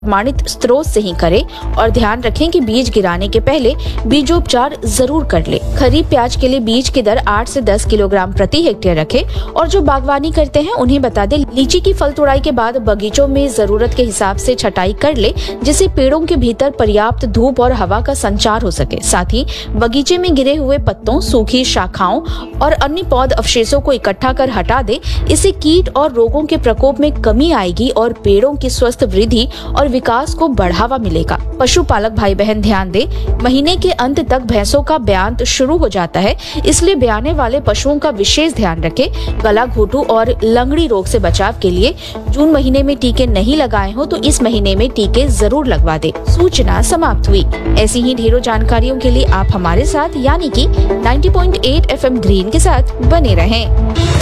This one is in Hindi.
प्रमाणित स्रोत से ही करें और ध्यान रखें कि बीज गिराने के पहले बीजोपचार जरूर कर ले। खरीफ प्याज के लिए बीज की दर 8 से 10 किलोग्राम प्रति हेक्टेयर रखें और जो बागवानी करते हैं उन्हें बता दें लीची की फल तोड़ाई के बाद बगीचों में जरूरत के हिसाब से छटाई कर ले, जिससे पेड़ों के भीतर पर्याप्त धूप और हवा का संचार हो सके। साथ ही बगीचे में गिरे हुए पत्तों, सूखी शाखाओं और अन्य पौध अवशेषों को इकट्ठा कर हटा दे। इससे कीट और रोगों के प्रकोप में कमी आएगी और पेड़ों की स्वस्थ वृद्धि और विकास को बढ़ावा मिलेगा। पशुपालक भाई बहन ध्यान दे, महीने के अंत तक भैंसों का ब्यांत शुरू हो जाता है, इसलिए ब्याने वाले पशुओं का विशेष ध्यान रखें। गला, घोटू और लंगड़ी रोग से बचाव के लिए जून महीने में टीके नहीं लगाए हो तो इस महीने में टीके जरूर लगवा दे। सूचना समाप्त हुई। ऐसी ही ढेरों जानकारियों के लिए आप हमारे साथ यानी कि 90.8 FM ग्रीन के साथ बने रहें।